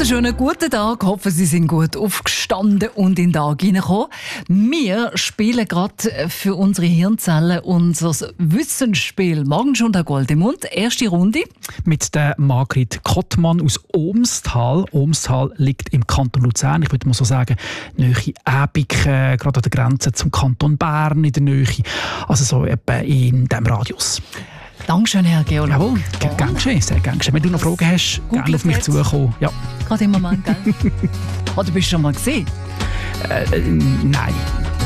wunderschönen guten Tag. Ich hoffe, Sie sind gut aufgestanden und in den Tag hineingekommen. Wir spielen gerade für unsere Hirnzellen unser Wissensspiel. Morgen schon der Goldemund. Erste Runde. Mit der Margrit Kottmann aus Ohmstal. Ohmstal liegt im Kanton Luzern. Ich würde mal so sagen, Nähe Äbik, gerade an der Grenze zum Kanton Bern in der Nähe. Also so etwa in diesem Radius. Dankeschön, Herr Geolog. Jawohl, gern geschehen, sehr gern geschehen. Wenn du noch Fragen hast, gerne auf mich zukommen. Ja. Gerade im Moment, gell? Oder bist du schon mal gesehen? Nein.